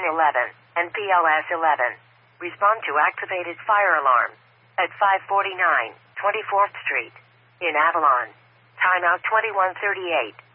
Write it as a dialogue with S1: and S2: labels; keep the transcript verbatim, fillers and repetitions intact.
S1: eleven and P L S eleven. Respond to activated fire alarm at five forty-nine twenty-fourth Street in Avalon. Timeout twenty-one thirty-eight.